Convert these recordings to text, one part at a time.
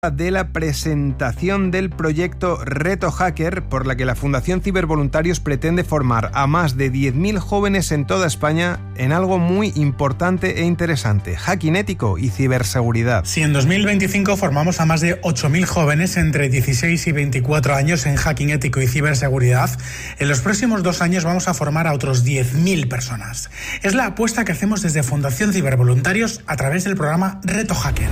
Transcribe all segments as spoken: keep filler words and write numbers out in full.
De la presentación del proyecto Reto Hacker, por la que la Fundación Cibervoluntarios pretende formar a más de diez mil jóvenes en toda España en algo muy importante e interesante: hacking ético y ciberseguridad. Si en dos mil veinticinco formamos a más de ocho mil jóvenes entre dieciséis y veinticuatro años en hacking ético y ciberseguridad, en los próximos dos años vamos a formar a otros diez mil personas. Es la apuesta que hacemos desde Fundación Cibervoluntarios a través del programa Reto Hacker.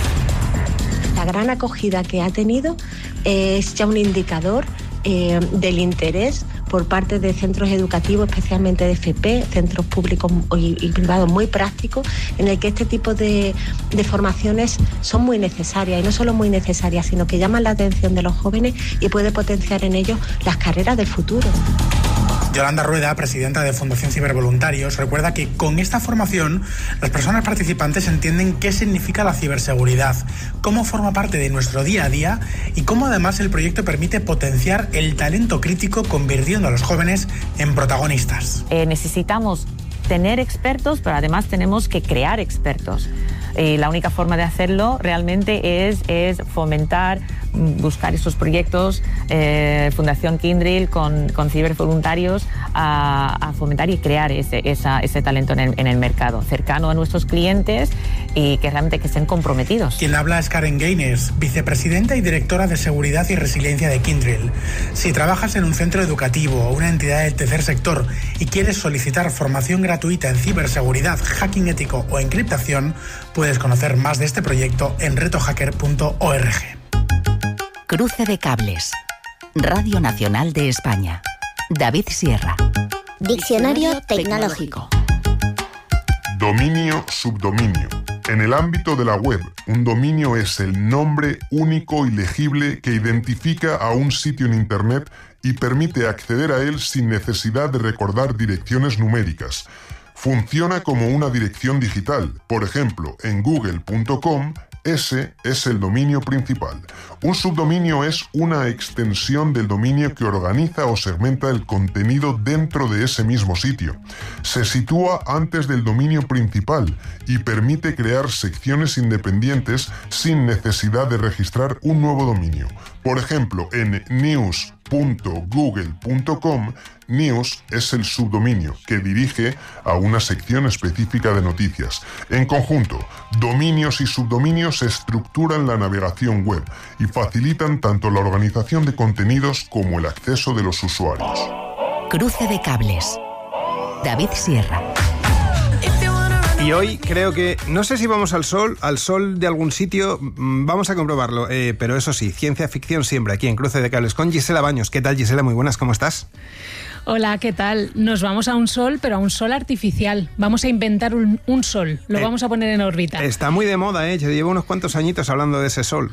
La gran acogida que ha tenido es ya un indicador eh, del interés por parte de centros educativos, especialmente de F P, centros públicos y, y privados muy prácticos, en el que este tipo de, de formaciones son muy necesarias, y no solo muy necesarias, sino que llaman la atención de los jóvenes y puede potenciar en ellos las carreras del futuro. Yolanda Rueda, presidenta de Fundación Cibervoluntarios, recuerda que con esta formación las personas participantes entienden qué significa la ciberseguridad, cómo forma parte de nuestro día a día y cómo además el proyecto permite potenciar el talento crítico convirtiendo a los jóvenes en protagonistas. Eh, necesitamos tener expertos, pero además tenemos que crear expertos. Y la única forma de hacerlo realmente es, es fomentar, buscar esos proyectos, eh, Fundación Kindrill con, con cibervoluntarios, a, a fomentar y crear ese, esa, ese talento en el, en el mercado, cercano a nuestros clientes y que realmente que estén comprometidos. Quien habla es Karen Gaines, vicepresidenta y directora de Seguridad y Resiliencia de Kindrill. Si trabajas en un centro educativo o una entidad del tercer sector y quieres solicitar formación gratuita en ciberseguridad, hacking ético o encriptación, puedes conocer más de este proyecto en reto hacker punto org. Cruce de cables. Radio Nacional de España. David Sierra. Diccionario tecnológico. Dominio, subdominio. En el ámbito de la web, un dominio es el nombre único y legible que identifica a un sitio en Internet y permite acceder a él sin necesidad de recordar direcciones numéricas. Funciona como una dirección digital. Por ejemplo, en google punto com, ese es el dominio principal. Un subdominio es una extensión del dominio que organiza o segmenta el contenido dentro de ese mismo sitio. Se sitúa antes del dominio principal y permite crear secciones independientes sin necesidad de registrar un nuevo dominio. Por ejemplo, en news punto google punto com, news es el subdominio que dirige a una sección específica de noticias. En conjunto, dominios y subdominios estructuran la navegación web y facilitan tanto la organización de contenidos como el acceso de los usuarios. Cruce de cables. David Sierra. Y hoy creo que, no sé si vamos al sol, al sol de algún sitio, vamos a comprobarlo, eh, pero eso sí, ciencia ficción siempre aquí en Cruce de Cables con Gisela Baños. ¿Qué tal, Gisela? Muy buenas, ¿cómo estás? Hola, ¿qué tal? Nos vamos a un sol, pero a un sol artificial. Vamos a inventar un, un sol, lo eh, vamos a poner en órbita. Está muy de moda, ¿eh? Yo llevo unos cuantos añitos hablando de ese sol.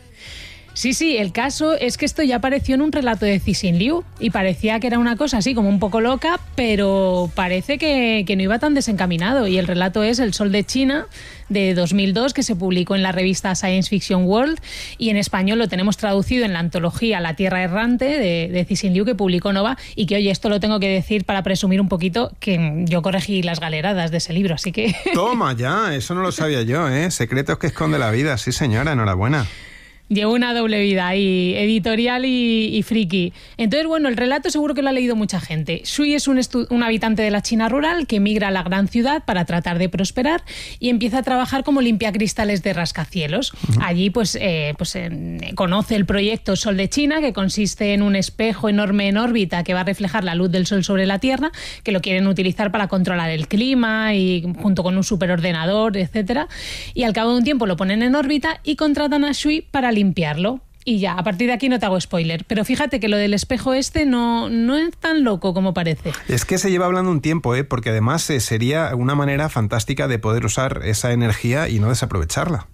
Sí, sí, el caso es que esto ya apareció en un relato de Cixin Liu y parecía que era una cosa así como un poco loca, pero parece que, que no iba tan desencaminado. Y el relato es El Sol de China, de dos mil dos, que se publicó en la revista Science Fiction World, y en español lo tenemos traducido en la antología La Tierra Errante de, de Cixin Liu, que publicó Nova, y que, oye, esto lo tengo que decir para presumir un poquito, que yo corregí las galeradas de ese libro, así que... Toma ya, eso no lo sabía yo, ¿eh? Secretos que esconde la vida, sí señora, enhorabuena. Llevo una doble vida, y editorial y, y friki. Entonces, bueno, el relato seguro que lo ha leído mucha gente. Shui es un, estu- un habitante de la China rural que emigra a la gran ciudad para tratar de prosperar y empieza a trabajar como limpiacristales de rascacielos. Uh-huh. Allí, pues, eh, pues eh, conoce el proyecto Sol de China, que consiste en un espejo enorme en órbita que va a reflejar la luz del sol sobre la Tierra, que lo quieren utilizar para controlar el clima y junto con un superordenador, etcétera. Y al cabo de un tiempo lo ponen en órbita y contratan a Shui para limpiarlo. Y ya, a partir de aquí no te hago spoiler. Pero fíjate que lo del espejo este no, no es tan loco como parece. Es que se lleva hablando un tiempo, ¿eh? Porque además eh, sería una manera fantástica de poder usar esa energía y no desaprovecharla.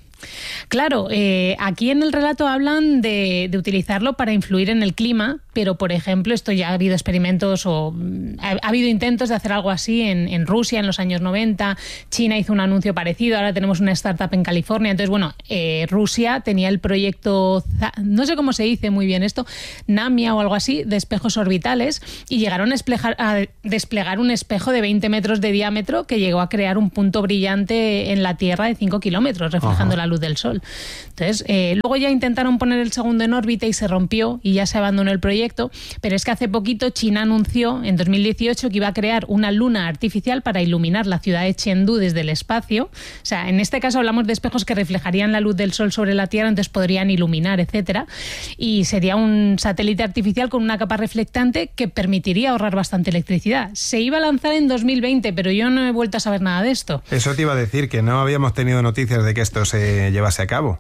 Claro, eh, aquí en el relato hablan de, de utilizarlo para influir en el clima, pero por ejemplo, esto ya ha habido experimentos o ha, ha habido intentos de hacer algo así en, en Rusia en los años noventa, China hizo un anuncio parecido, ahora tenemos una startup en California. Entonces, bueno, eh, Rusia tenía el proyecto, no sé cómo se dice muy bien esto, NAMIA o algo así, de espejos orbitales, y llegaron a desplegar, a desplegar un espejo de veinte metros de diámetro que llegó a crear un punto brillante en la Tierra de cinco kilómetros, reflejando Ajá. la luz luz del sol. Entonces, eh, luego ya intentaron poner el segundo en órbita y se rompió y ya se abandonó el proyecto, pero es que hace poquito China anunció en dos mil dieciocho que iba a crear una luna artificial para iluminar la ciudad de Chengdu desde el espacio. O sea, en este caso hablamos de espejos que reflejarían la luz del sol sobre la Tierra, entonces podrían iluminar, etcétera. Y sería un satélite artificial con una capa reflectante que permitiría ahorrar bastante electricidad. Se iba a lanzar en dos mil veinte, pero yo no he vuelto a saber nada de esto. Eso te iba a decir, que no habíamos tenido noticias de que esto se llevase a cabo.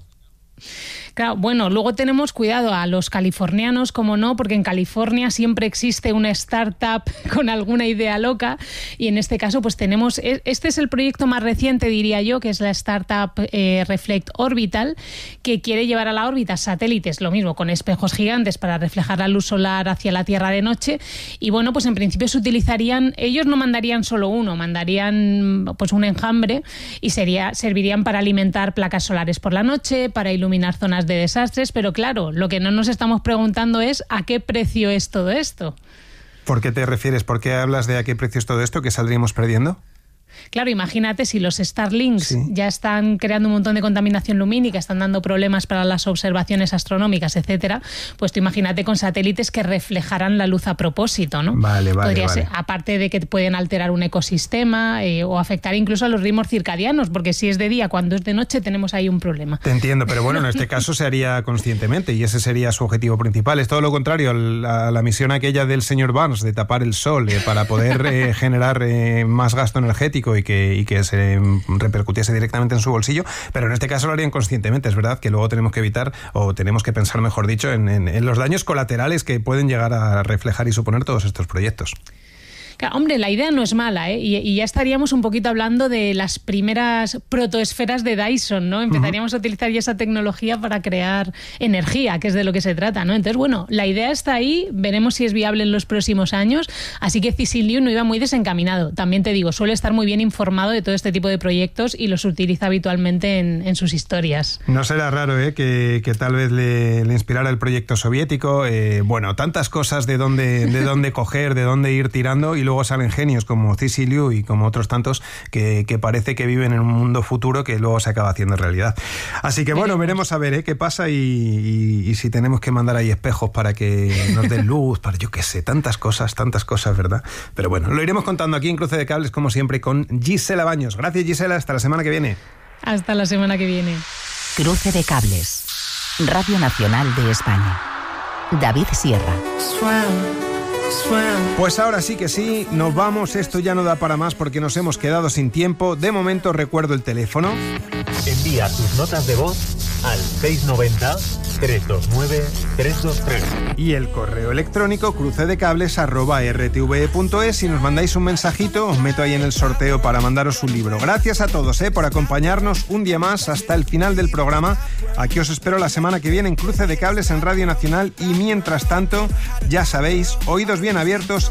Claro, bueno, luego tenemos cuidado a los californianos, como no, porque en California siempre existe una startup con alguna idea loca y en este caso pues tenemos, este es el proyecto más reciente, diría yo, que es la startup eh, Reflect Orbital, que quiere llevar a la órbita satélites, lo mismo, con espejos gigantes para reflejar la luz solar hacia la Tierra de noche y bueno, pues en principio se utilizarían, ellos no mandarían solo uno, mandarían pues un enjambre y sería, servirían para alimentar placas solares por la noche, para iluminar zonas de desastres, pero claro, lo que no nos estamos preguntando es ¿a qué precio es todo esto? ¿Por qué te refieres? ¿Por qué hablas de a qué precio es todo esto? ¿Que saldríamos perdiendo? Claro, imagínate si los Starlinks sí. ya están creando un montón de contaminación lumínica, están dando problemas para las observaciones astronómicas, etcétera, pues tú imagínate con satélites que reflejarán la luz a propósito, ¿no? Vale, vale, Podría vale. ser, aparte de que pueden alterar un ecosistema eh, o afectar incluso a los ritmos circadianos, porque si es de día, cuando es de noche, tenemos ahí un problema. Te entiendo, pero bueno, en este caso se haría conscientemente y ese sería su objetivo principal. Es todo lo contrario a la, a la misión aquella del señor Burns de tapar el sol eh, para poder eh, generar eh, más gasto energético y que, y que se repercutiese directamente en su bolsillo, pero en este caso lo harían conscientemente. Es verdad que luego tenemos que evitar, o tenemos que pensar, mejor dicho, en, en, en los daños colaterales que pueden llegar a reflejar y suponer todos estos proyectos. Claro, hombre, la idea no es mala, ¿eh? Y, y ya estaríamos un poquito hablando de las primeras protoesferas de Dyson, ¿no? Empezaríamos uh-huh. a utilizar ya esa tecnología para crear energía, que es de lo que se trata, ¿no? Entonces, bueno, la idea está ahí, veremos si es viable en los próximos años, así que Cixin Liu no iba muy desencaminado. También te digo, suele estar muy bien informado de todo este tipo de proyectos y los utiliza habitualmente en, en sus historias. No será raro, ¿eh? Que, que tal vez le, le inspirara el proyecto soviético. Eh, bueno, tantas cosas de dónde, de dónde coger, de dónde ir tirando, y luego salen genios como Cixin Liu y como otros tantos que, que parece que viven en un mundo futuro que luego se acaba haciendo realidad. Así que bueno, veremos a ver ¿eh? qué pasa y, y, y si tenemos que mandar ahí espejos para que nos den luz, para yo qué sé, tantas cosas, tantas cosas, ¿verdad? Pero bueno, lo iremos contando aquí en Cruce de Cables, como siempre, con Gisela Baños. Gracias, Gisela, hasta la semana que viene. Hasta la semana que viene. Cruce de Cables, Radio Nacional de España. David Sierra. Pues ahora sí que sí, nos vamos, esto ya no da para más porque nos hemos quedado sin tiempo. De momento recuerdo el teléfono. Envía tus notas de voz al seis nueve cero, tres dos nueve, tres dos tres. Y el correo electrónico crucedecables arroba r t v e punto es. Si nos mandáis un mensajito, os meto ahí en el sorteo para mandaros un libro. Gracias a todos ¿eh? por acompañarnos un día más hasta el final del programa. Aquí os espero la semana que viene en Cruce de Cables en Radio Nacional y mientras tanto, ya sabéis, oídos bien abiertos